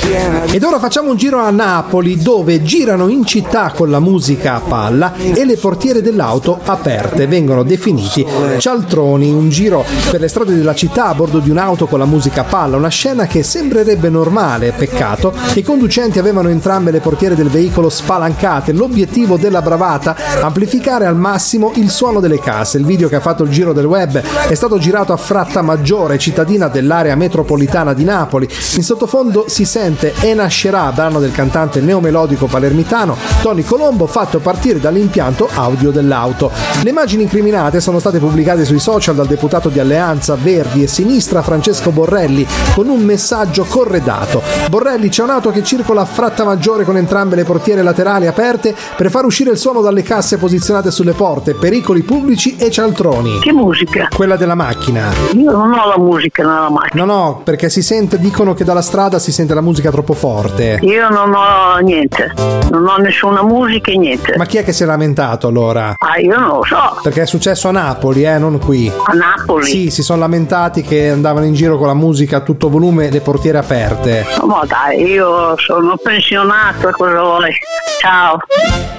Ed ora facciamo un giro a Napoli, dove girano in città con la musica a palla e le portiere dell'auto aperte. Vengono definiti cialtroni. Un giro per le strade della città a bordo di un'auto con la musica a palla, una scena che sembrerebbe normale. Peccato che i conducenti avevano entrambe le portiere del veicolo spalancate. L'obiettivo della bravata: amplificare al massimo il suono delle casse. Il video, che ha fatto il giro del web, è stato girato a Frattamaggiore, cittadina dell'area metropolitana di Napoli. In sottofondo si sente E nascerà, brano del cantante neomelodico palermitano Tony Colombo, fatto partire dall'impianto audio dell'auto. Le immagini incriminate sono state pubblicate sui social dal deputato di Alleanza Verdi e Sinistra Francesco Borrelli con un messaggio corredato. Borrelli: c'è un'auto che circola a Frattamaggiore con entrambe le portiere laterali aperte per far uscire il suono dalle casse posizionate sulle porte, pericoli pubblici e cialtroni. Che musica? Quella della macchina. Io non ho la musica nella macchina. No, perché si sente, dicono che dalla strada si sente la musica troppo forte. Io non ho niente, non ho nessuna musica e niente. Ma chi è che si è lamentato allora? Io non lo so. Perché è successo a Napoli, non qui. A Napoli? Sì, si sono lamentati che andavano in giro con la musica a tutto volume e le portiere aperte. Ma dai, io sono pensionata, cosa vuoi? Ciao.